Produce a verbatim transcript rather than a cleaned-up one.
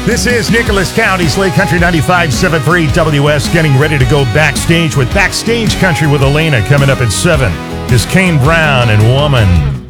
This is Nicholas County, Slate Country ninety-five point seven for E W S, getting ready to go backstage with Backstage Country with Elena coming up at seven. Is Kane Brown and Woman.